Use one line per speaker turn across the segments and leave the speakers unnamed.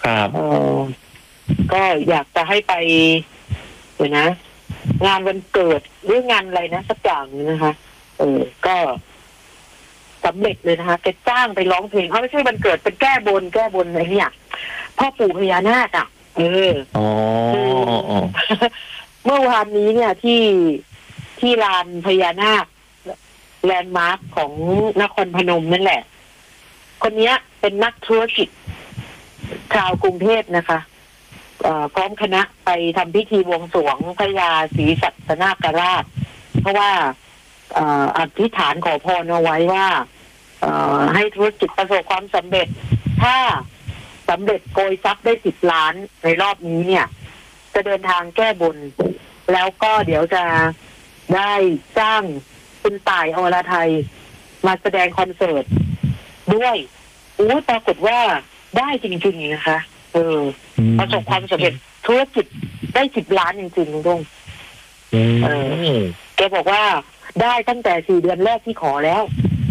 ครับ
ก็อยากจะให้ไปเดี๋ยวนะ งานวันเกิดหรืองานอะไรนะสักอย่างนึงนะคะก็สำเร็จเลยนะคะแกจ้างไปร้องเพลงเขาไม่ใช่วันเกิดเป็นแก้บนอะไรเนี่ยพ่อปู่พญานาคอ่ะเมื่อวานนี้เนี่ยที่ลานพญานาคแลนด์มาร์คของนครพนมนั่นแหละคนนี้เป็นนักธุรกิจชาวกรุงเทพนะคะพร้อมคณะไปทำพิธีบวงสรวงพญาศรีสัตนาคราชเพราะว่าอธิษฐานขอพรเอาไว้ว่าให้ธุรกิจประสบความสำเร็จถ้าสำเร็จโกยทรัพย์ได้10 ล้านในรอบนี้เนี่ยจะเดินทางแก้บนแล้วก็เดี๋ยวจะได้จ้างคุณต่ายอรไทยมาแสดงคอนเสิร์ตด้วยปรากฏว่าได้จริงๆนะคะประสบความสำเร็จธุรกิจได้10 ล้านจริงๆลุงดงแกบอกว่าได้ตั้งแต่4 เดือนแรกที่ขอแล้ว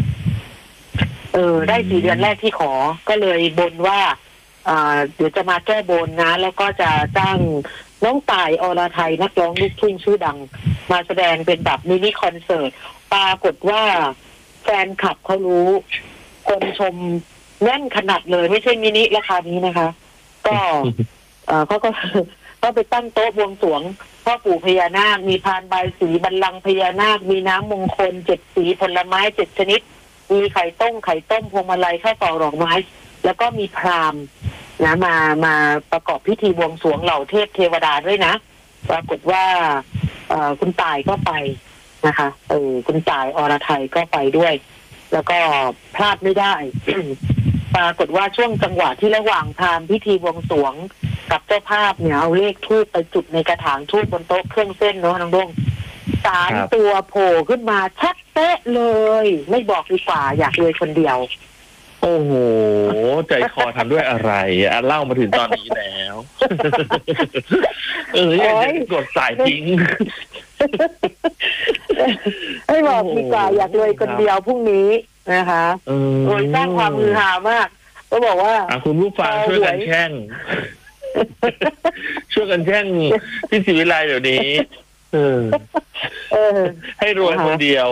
ได้4 เดือนแรกที่ขอก็เลยบนว่าเดี๋ยวจะมาแก้บนนะแล้วก็จะจ้างน้องต่ายอรไทยนักร้องลูกทุ่งชื่อดังมาแสดงเป็นแบบมินิคอนเสิร์ตปรากฏว่าแฟนคลับเขารู้คนชมแน่นขนาดเลยไม่ใช่มินิราคานี้นะคะก็เขาก็ไปตั้งโต๊ะบวงสรวงพ่อปู่พญานาคมีพานบายสีบัลลังก์พญานาคมีน้ำมงคล7 สีผลไม้7 ชนิดมีไข่ต้มพวงมาลัยข้าวตอกดอกไม้แล้วก็มีพราหมณ์นะมาประกอบพิธีบวงสรวงเหล่าเทพเทวดาด้วยนะปรากฏว่าคุณต่ายก็ไปนะคะคุณต่ายอรไทยก็ไปด้วยแล้วก็พลาดไม่ได้ ปรากฏว่าช่วงจังหวะที่ระหว่างทำพิธีบวงสรวงกับเจ้าภาพเนี่ยเอาเลขธูปไปจุดในกระถางธูปบนโต๊ะเครื่องเส้นเนาะน้องดง3 ตัวโผล่ขึ้นมาชัดเป๊ะเลยไม่บอกดีกว่าอยากรวยคนเดียว
โอ้โหใจคอทำด้วยอะไรเล่ามาถึงตอนนี้แล้วอยากจะกดสายทิ้ง
ไม่บอกดีกว่าอยากรวยคนเดียวพรุ่งนี้นะคะสร้างความฮือฮามากก็บอกว่า
คุณผู้ฟังช่วยกันแช่งพี่ศิวิไลเดี๋ยวนี้ให้รวยคนเดียว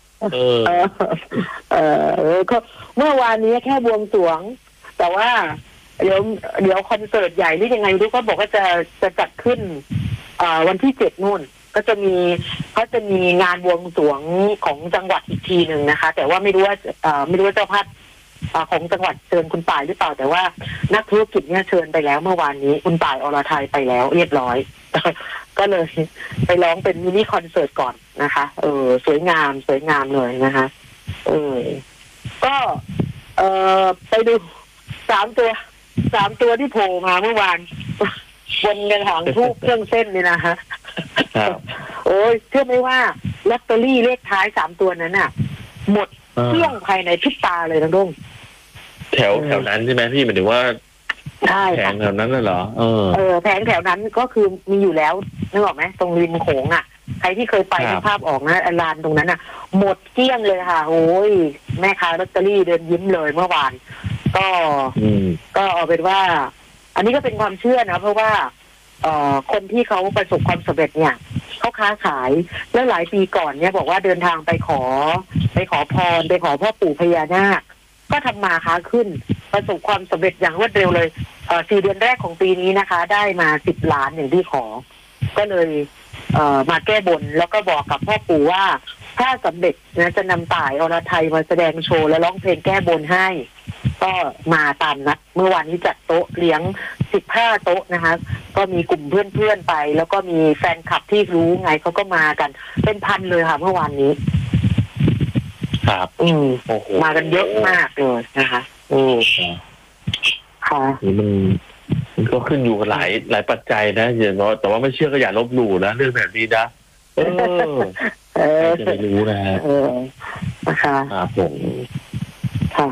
เมื่อวานนี้แค่บวงสรวงแต่ว่าเดี๋ยวคอนเสิร์ตใหญ่นี่ยังไงรู้ก็บอกว่าจะจัดขึ้นวันที่7นู่นก็จะมีงานบวงสรวงของจังหวัดอีกทีหนึ่งนะคะแต่ว่าไม่รู้ว่าเจ้าภาพของจังหวัดเชิญคุณต่ายหรือเปล่าแต่ว่านักธุรกิจเนี่ยเชิญไปแล้วเมื่อวานนี้คุณต่ายอรไทยไปแล้วเรียบร้อยก็เลยไปร้องเป็นมินิคอนเสิร์ตก่อนนะคะสวยงามเลยนะคะก็ไปดู3 ตัวที่โผล่มาเมื่อวานบนกระถางทูบเครื่องเส้นนี่นะคะโอ้ยเชื่อไหมว่าลอตเตอรี่เลขท้าย3 ตัวนั้นน่ะหมดเที่ยงภายในพริบตาเลยนะดง
แถวนั้นใช่ไหมพี่หมายถึงว่าแผงแถวนั้นน่ะเหรอ
แผงแถวนั้นก็คือมีอยู่แล้วนึกออกไหมตรงริมโขงอ่ะใครที่เคยไปภาพออกนะลานตรงนั้นอ่ะหมดเกลี้ยงเลยค่ะโอ้ยแม่ค้าลอตเตอรี่เดินยิ้มเลยเมื่อวานก็เอาเป็นว่าอันนี้ก็เป็นความเชื่อนะเพราะว่าคนที่เขาประสบความสำเร็จเนี่ยเขาค้าขายแล้วหลายปีก่อนเนี่ยบอกว่าเดินทางไปขอพรไปขอพ่อปู่พญานาคก็ทำมาค้าขึ้นประสบความสำเร็จอย่างรวดเร็วเลย4 เดือนแรกของปีนี้นะคะได้มา10 ล้านอย่างที่ขอก็เลยมาแก้บนแล้วก็บอกกับพ่อปู่ว่าถ้าสำเร็จนะจะนำต่ายอรไทยมาแสดงโชว์และร้องเพลงแก้บนให้ก็มาตามนัดเมื่อวานนี้จัดโต๊ะเลี้ยง15 โต๊ะนะคะก็มีกลุ่มเพื่อนๆไปแล้วก็มีแฟนคลับที่รู้ไงเขาก็มากันเป็นพันเลยค่ะเมื่อวานนี้
ครับ
มากันเยอะมากเลยนะคะค่ะ
มันก็ขึ้นอยู่กับหลายปัจจัยนะอย่างน้อยแต่ว่าไม่เชื่อก็อย่าลบหลู่นะเรื่องแบบนี้นะจะไม่รู้นะฮะ
นะคะ
ครับผม
ค่ะ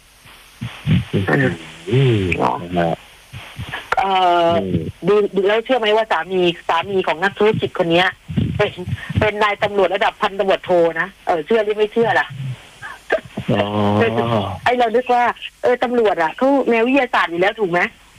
ดูแล้วเชื่อไหมว่าสามีของนักธุรกิจคนนี้เป็นนายตำรวจระดับพันตำรวจโทนะเชื่อหรือไม่เชื่อล่ะไอเราคิดว่าตำรวจอ่ะเขาแนววิทยาศาสตร์อยู่แล้วถูกไหม